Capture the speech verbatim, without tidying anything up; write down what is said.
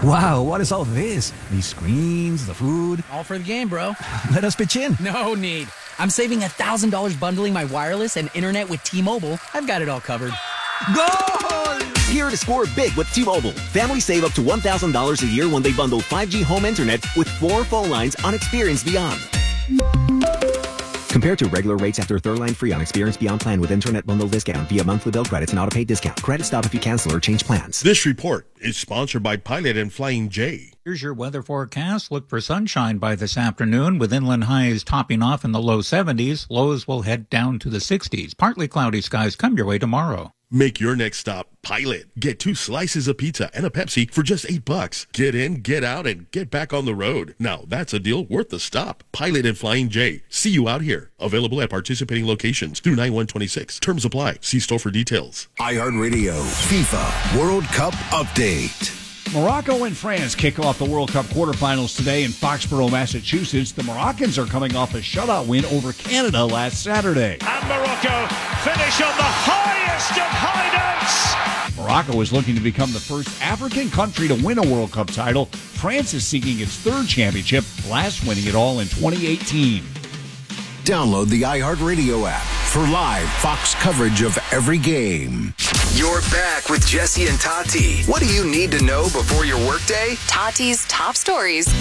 Wow, what is all this? These screens, the food. All for the game, bro. Let us pitch in. No need. I'm saving one thousand dollars bundling my wireless and internet with T-Mobile. I've got it all covered. Goal! Here to score big with T-Mobile. Families save up to one thousand dollars a year when they bundle five G home internet with four phone lines on Experience Beyond. Compared to regular rates after third line free on Experience Beyond plan with internet bundle discount via monthly bill credits and auto-pay discount. Credit stop if you cancel or change plans. This report is sponsored by Pilot and Flying J. Here's your weather forecast. Look for sunshine by this afternoon with inland highs topping off in the low seventies. Lows will head down to the sixties. Partly cloudy skies come your way tomorrow. Make your next stop Pilot. Get two slices of pizza and a Pepsi for just eight bucks. Get in, get out, and get back on the road. Now, that's a deal worth the stop. Pilot and Flying J. See you out here. Available at participating locations through nine one twenty-six. Terms apply. See store for details. iHeartRadio FIFA World Cup Update. Morocco and France kick off the World Cup quarterfinals today in Foxborough, Massachusetts. The Moroccans are coming off a shutout win over Canada last Saturday. And Morocco finish on the highest of high notes. Morocco is looking to become the first African country to win a World Cup title. France is seeking its third championship, last winning it all in twenty eighteen. Download the iHeartRadio app for live Fox coverage of every game. You're back with Jesse and Tati. What do you need to know before your workday? Tati's top stories